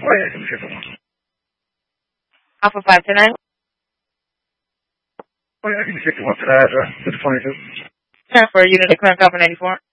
Oh, yeah, give me 51. Alpha 529. Oh, yeah, give me 51 to that address, 622. Transfer unit to Clearance Alpha 94.